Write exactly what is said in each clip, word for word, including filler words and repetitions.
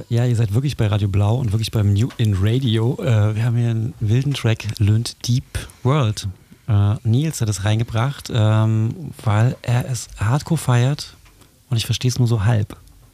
ja, ihr seid wirklich bei Radio Blau und wirklich beim New in Radio. Äh, wir haben hier einen wilden Track, Löhnt Deep World. Äh, Nils hat es reingebracht, ähm, weil er es hardcore feiert und ich verstehe es nur so halb.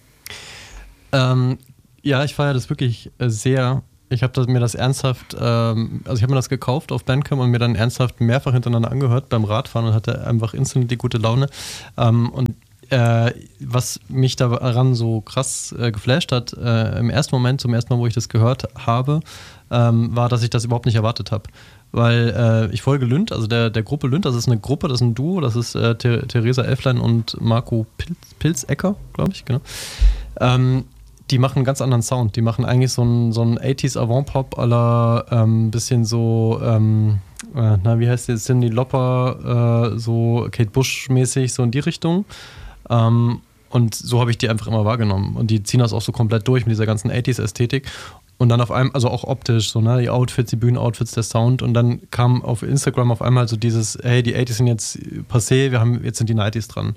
Ähm, ja, ich feiere das wirklich äh, sehr. Ich habe mir das ernsthaft, ähm, also ich habe mir das gekauft auf Bandcamp und mir dann ernsthaft mehrfach hintereinander angehört beim Radfahren und hatte einfach instant die gute Laune. Ähm, und äh, was mich daran so krass äh, geflasht hat, äh, im ersten Moment, zum ersten Mal, wo ich das gehört habe, ähm, war, dass ich das überhaupt nicht erwartet habe. Weil äh, ich folge Lünd, also der, der Gruppe Lünd, das ist eine Gruppe, das ist ein Duo, das ist äh, Ther- Theresa Elflein und Marco Pilz, Pilzecker, glaube ich, genau. Ähm, die machen einen ganz anderen Sound. Die machen eigentlich so einen, so einen achtziger Avant-Pop à la ähm, bisschen so, ähm, äh, na, wie heißt die, Cyndi Lauper, äh, so Kate Bush-mäßig, so in die Richtung. Ähm, und so habe ich die einfach immer wahrgenommen. Und die ziehen das auch so komplett durch mit dieser ganzen achtziger-Ästhetik. Und dann auf einmal, also auch optisch, so, ne, die Outfits, die Bühnenoutfits, der Sound. Und dann kam auf Instagram auf einmal so dieses, hey, die achtziger sind jetzt passé, wir haben, jetzt sind die neunziger dran.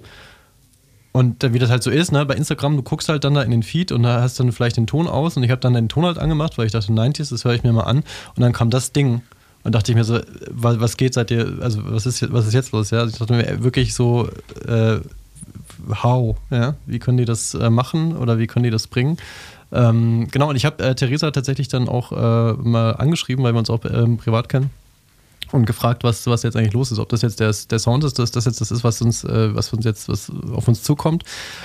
Und wie das halt so ist, ne, bei Instagram, du guckst halt dann da in den Feed und da hast dann vielleicht den Ton aus und ich habe dann den Ton halt angemacht, weil ich dachte, neunziger, das höre ich mir mal an. Und dann kam das Ding und dachte ich mir so, was, was geht seit dir, also was ist, was ist jetzt los? Ja? Also ich dachte mir wirklich so, äh, how, ja? Wie können die das äh, machen oder wie können die das bringen? Ähm, genau, und ich habe äh, Theresa tatsächlich dann auch äh, mal angeschrieben, weil wir uns auch ähm, privat kennen. Und gefragt, was, was jetzt eigentlich los ist, ob das jetzt der, der Sound ist, dass das jetzt das ist, was uns, äh, was uns jetzt was auf uns zukommt.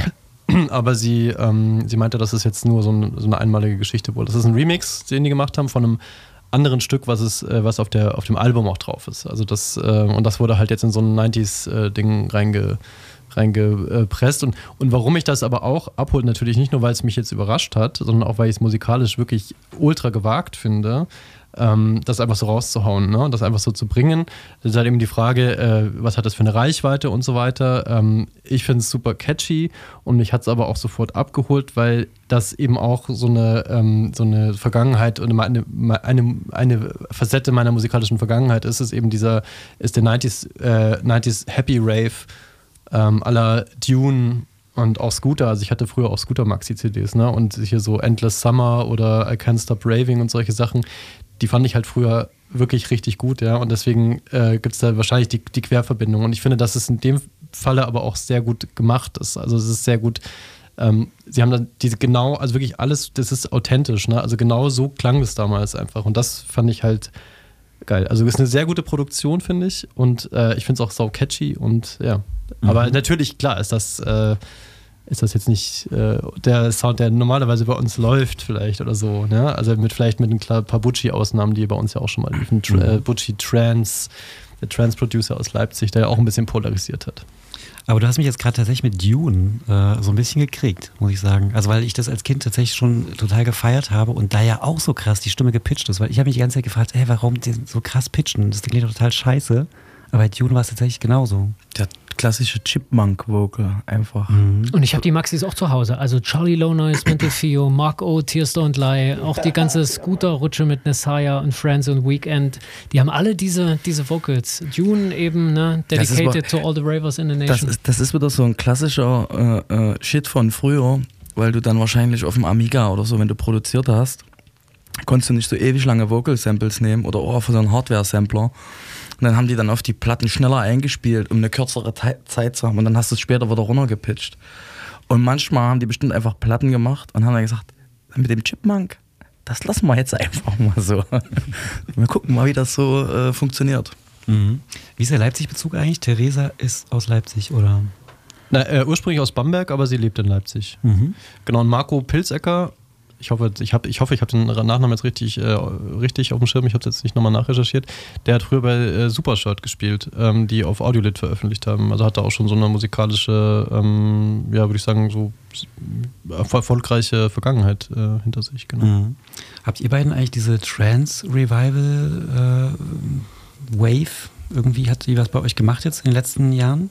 Aber sie, ähm, sie meinte, das ist jetzt nur so, ein, so eine einmalige Geschichte wohl. Das ist ein Remix, den die gemacht haben von einem anderen Stück, was es, äh, was auf der auf dem Album auch drauf ist. Also das, äh, und das wurde halt jetzt in so ein neunziger-Ding reinge, reingepresst. Und, und warum mich das aber auch abholt, natürlich nicht nur, weil es mich jetzt überrascht hat, sondern auch, weil ich es musikalisch wirklich ultra gewagt finde, Ähm, das einfach so rauszuhauen, ne? Das einfach so zu bringen. Das ist halt eben die Frage, äh, was hat das für eine Reichweite und so weiter. Ähm, ich finde es super catchy und mich hat es aber auch sofort abgeholt, weil das eben auch so eine, ähm, so eine Vergangenheit und eine, eine, eine Facette meiner musikalischen Vergangenheit ist, es eben dieser, ist der neunziger, äh, neunziger Happy Rave ähm, à la Dune und auch Scooter, also ich hatte früher auch Scooter-Maxi-C Ds, ne? Und hier so Endless Summer oder I Can't Stop Raving und solche Sachen, die fand ich halt früher wirklich richtig gut, ja. Und deswegen äh, gibt es da wahrscheinlich die, die Querverbindung. Und ich finde, dass es in dem Falle aber auch sehr gut gemacht ist. Also es ist sehr gut, ähm, sie haben dann diese genau, also wirklich alles, das ist authentisch, ne? Also genau so klang das damals einfach. Und das fand ich halt geil. Also es ist eine sehr gute Produktion, finde ich. Und äh, ich finde es auch sau catchy und ja. Mhm. Aber natürlich, klar, ist das, äh, ist das jetzt nicht äh, der Sound, der normalerweise bei uns läuft vielleicht oder so. Ne? Also mit vielleicht mit ein paar Butchie-Ausnahmen, die bei uns ja auch schon mal liefen. Tra- äh, Butchie Trance, der Trance-Producer aus Leipzig, der ja auch ein bisschen polarisiert hat. Aber du hast mich jetzt gerade tatsächlich mit Dune äh, so ein bisschen gekriegt, muss ich sagen. Also weil ich das als Kind tatsächlich schon total gefeiert habe und da ja auch so krass die Stimme gepitcht ist. Weil ich habe mich die ganze Zeit gefragt, hey, warum die so krass pitchen? Das klingt doch total scheiße. Aber bei Dune war es tatsächlich genauso. Der klassische Chipmunk-Vocal einfach. Mhm. Und ich habe die Maxis auch zu Hause. Also Charlie Low Noise, Mental Theo, Mark O, Tears Don't Lie, auch die ganze Scooter-Rutsche mit Nessaya und Friends und Weekend. Die haben alle diese, diese Vocals. Dune eben, ne? Dedicated to all the ravers in the nation. Das ist, das ist wieder so ein klassischer äh, äh, Shit von früher, weil du dann wahrscheinlich auf dem Amiga oder so, wenn du produziert hast, konntest du nicht so ewig lange Vocal-Samples nehmen oder auch von so einem Hardware-Sampler. Und dann haben die dann auf die Platten schneller eingespielt, um eine kürzere Te- Zeit zu haben. Und dann hast du es später wieder runtergepitcht. Und manchmal haben die bestimmt einfach Platten gemacht und haben dann gesagt, mit dem Chipmunk, das lassen wir jetzt einfach mal so. Wir gucken mal, wie das so äh, funktioniert. Mhm. Wie ist der Leipzig-Bezug eigentlich? Theresa ist aus Leipzig, oder? Na, äh, ursprünglich aus Bamberg, aber sie lebt in Leipzig. Mhm. Genau, und Marco Pilzecker, ich hoffe, ich habe ich hoffe, ich habe den Nachnamen jetzt richtig, äh, richtig auf dem Schirm, ich habe es jetzt nicht nochmal nachrecherchiert. Der hat früher bei äh, Supershirt gespielt, ähm, die auf Audiolit veröffentlicht haben. Also hat er auch schon so eine musikalische, ähm, ja, würde ich sagen, so erfolgreiche Vergangenheit äh, hinter sich. Genau. Mhm. Habt ihr beiden eigentlich diese Trance-Revival äh, Wave, irgendwie hat die was bei euch gemacht jetzt in den letzten Jahren?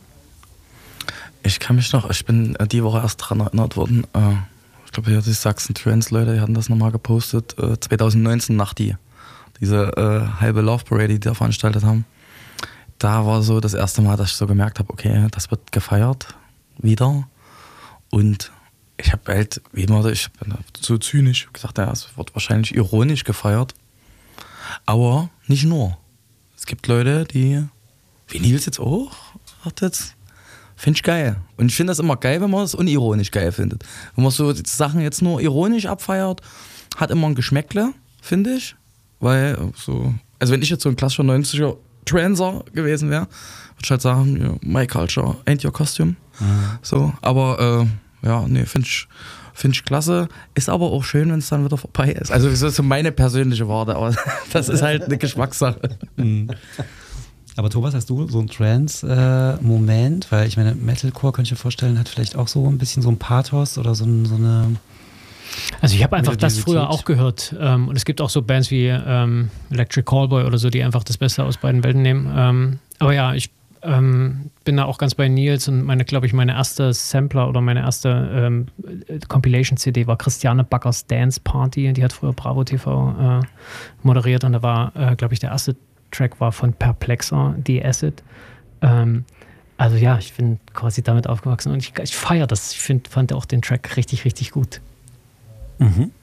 Ich kann mich noch, ich bin die Woche erst daran erinnert worden, äh, ich glaube, die Sachsen Trance-Leute, die hatten das nochmal gepostet, äh, zwanzig neunzehn nach die, diese äh, halbe Love Parade, die die da veranstaltet haben. Da war so das erste Mal, dass ich so gemerkt habe, okay, das wird gefeiert, wieder. Und ich habe halt, wie immer, ich bin so zynisch gesagt, ja, es wird wahrscheinlich ironisch gefeiert. Aber nicht nur. Es gibt Leute, die, wie Nils jetzt auch, hat jetzt, finde ich geil. Und ich finde das immer geil, wenn man es unironisch geil findet. Wenn man so Sachen jetzt nur ironisch abfeiert, hat immer ein Geschmäckle, finde ich. Weil so, also wenn ich jetzt so ein klassischer neunziger Trancer gewesen wäre, würde ich halt sagen, yeah, my culture ain't your costume. Mhm. So, aber äh, ja, nee, finde ich, find ich klasse. Ist aber auch schön, wenn es dann wieder vorbei ist. Also das ist so meine persönliche Worte, aber das ist halt eine Geschmackssache. Mhm. Aber Thomas, hast du so einen Trance-Moment? Äh, Weil ich meine, Metalcore, könnte ich mir vorstellen, hat vielleicht auch so ein bisschen so ein Pathos oder so, ein, so eine... Also ich habe einfach das früher auch gehört. Ähm, und es gibt auch so Bands wie ähm, Electric Callboy oder so, die einfach das Beste aus beiden Welten nehmen. Ähm, aber ja, ich ähm, bin da auch ganz bei Nils und meine, glaube ich, meine erste Sampler oder meine erste ähm, Compilation-C D war Christiane Backers Dance Party. Die hat früher Bravo T V äh, moderiert und da war, äh, glaube ich, der erste Track war von Perplexer, The Acid. Ähm, also ja, ich bin quasi damit aufgewachsen und ich, ich feiere das. Ich find, fand auch den Track richtig, richtig gut. Mhm.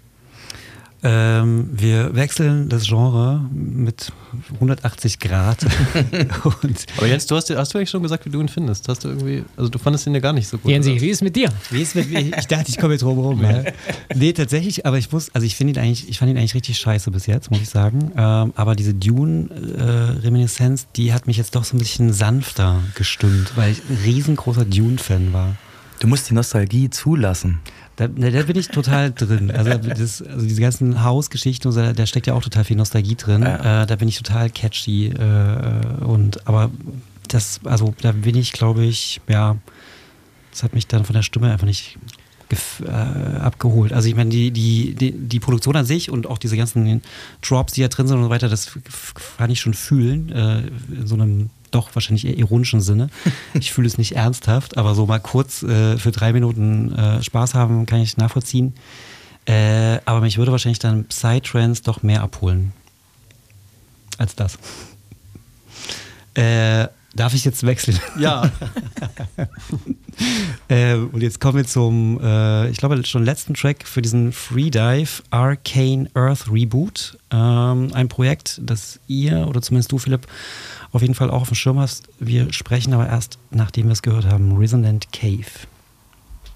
Ähm, wir wechseln das Genre mit hundertachtzig Grad. Und aber Jens, du hast, hast du eigentlich schon gesagt, wie du ihn findest? Hast du irgendwie, also du fandest ihn ja gar nicht so gut. Jensi, oder? Wie ist es mit dir? Wie ist mit mir? Ich dachte, ich komme jetzt rum rum. Ja. Nee, tatsächlich, aber ich muss, also ich finde ihn eigentlich, ich fand ihn eigentlich richtig scheiße bis jetzt, muss ich sagen. Ähm, aber diese Dune-Reminiszenz, äh, die hat mich jetzt doch so ein bisschen sanfter gestimmt, weil ich ein riesengroßer Dune-Fan war. Du musst die Nostalgie zulassen. Da, da bin ich total drin. Also, das, also diese ganzen Hausgeschichten, so, da steckt ja auch total viel Nostalgie drin. Ja. Äh, da bin ich total catchy. Äh, und aber das, also da bin ich, glaube ich, ja, das hat mich dann von der Stimme einfach nicht gef- äh, abgeholt. Also ich meine, die, die, die, die Produktion an sich und auch diese ganzen Drops, die da drin sind und so weiter, das f- kann ich schon fühlen. Äh, in so einem doch wahrscheinlich eher ironischen Sinne. Ich fühle es nicht ernsthaft, aber so mal kurz äh, für drei Minuten äh, Spaß haben, kann ich nachvollziehen. Äh, aber mich würde wahrscheinlich dann Psytrance doch mehr abholen als das. Äh, darf ich jetzt wechseln? Ja. äh, und jetzt kommen wir zum, äh, ich glaube, schon letzten Track für diesen Freedive Arcane Earth Reboot. Ähm, ein Projekt, das ihr, oder zumindest du, Philipp, auf jeden Fall auch auf dem Schirm hast. Wir sprechen aber erst, nachdem wir es gehört haben, Resonant Cave.